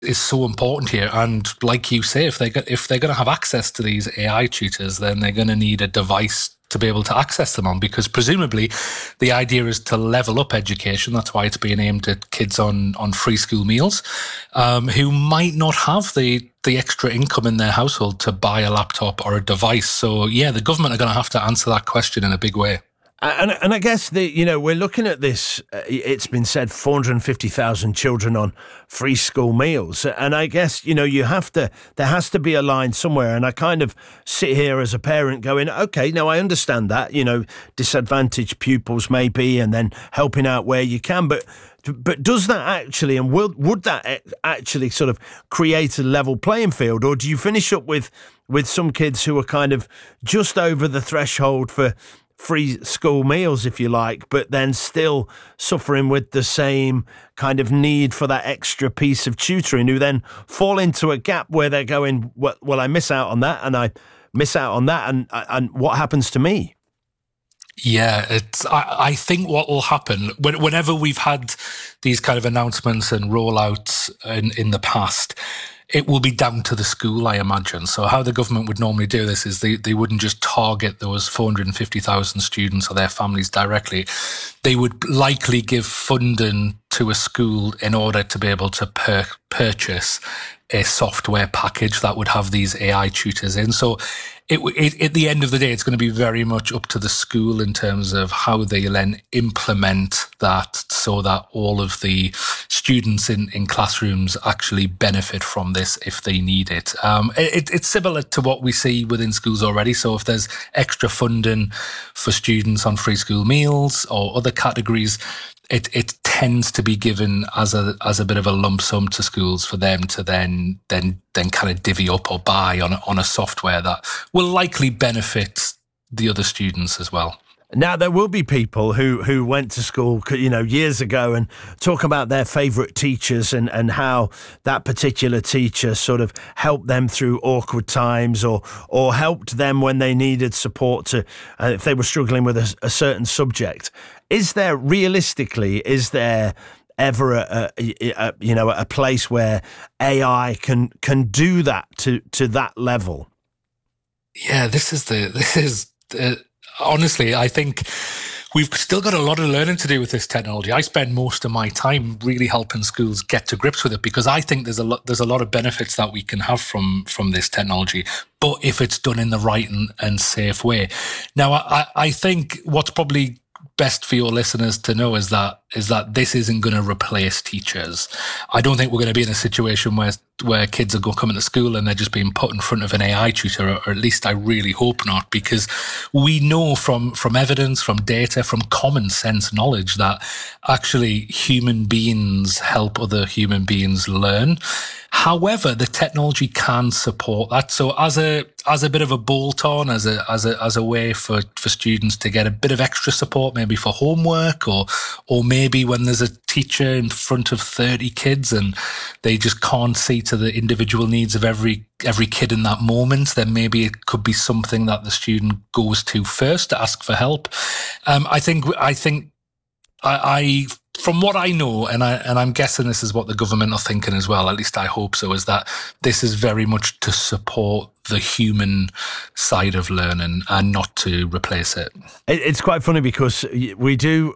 is so important here. And like you say, if they're going to have access to these AI tutors, then they're going to need a device to be able to access them on, because presumably the idea is to level up education. That's why it's being aimed at kids on free school meals, who might not have the extra income in their household to buy a laptop or a device. So yeah, the government are going to have to answer that question in a big way. And I guess we're looking at this. It's been said 450,000 children on free school meals, and I guess there has to be a line somewhere. And I kind of sit here as a parent going, okay, now I understand that disadvantaged pupils maybe, and then helping out where you can, but does that actually, and would that actually sort of create a level playing field, or do you finish up with some kids who are kind of just over the threshold for free school meals, if you like, but then still suffering with the same kind of need for that extra piece of tutoring, who then fall into a gap where they're going, well, I miss out on that, and I miss out on that, and what happens to me? Yeah, I think what will happen whenever we've had these kind of announcements and rollouts in the past, it will be down to the school, I imagine. So how the government would normally do this is they wouldn't just target those 450,000 students or their families directly. They would likely give funding to a school in order to be able to purchase a software package that would have these AI tutors in. So at the end of the day, it's going to be very much up to the school in terms of how they then implement that, so that all of the students in classrooms actually benefit from this if they need it. It's similar to what we see within schools already. So if there's extra funding for students on free school meals or other categories, it tends to be given as a bit of a lump sum to schools for them to then kind of divvy up or buy on a software that will likely benefit the other students as well. Now, there will be people who went to school, years ago and talk about their favourite teachers and how that particular teacher sort of helped them through awkward times or helped them when they needed support to if they were struggling with a certain subject. Is there ever a place where AI can do that to that level? Yeah, this is honestly, I think we've still got a lot of learning to do with this technology. I spend most of my time really helping schools get to grips with it, because I think there's a lot of benefits that we can have from this technology, but if it's done in the right and safe way. Now, I think what's probably best for your listeners to know is that this isn't going to replace teachers. I don't think we're going to be in a situation where kids are coming to school and they're just being put in front of an AI tutor, or at least I really hope not, because we know from evidence, from data, from common sense knowledge that actually human beings help other human beings learn. However, the technology can support that. So as a bit of a bolt-on, as a way for students to get a bit of extra support, maybe for homework, or maybe when there's a teacher in front of 30 kids and they just can't see to the individual needs of every kid in that moment, then maybe it could be something that the student goes to first to ask for help. I think from what I know, and I'm guessing this is what the government are thinking as well, at least I hope so, is that this is very much to support the human side of learning and not to replace it. It's quite funny because we do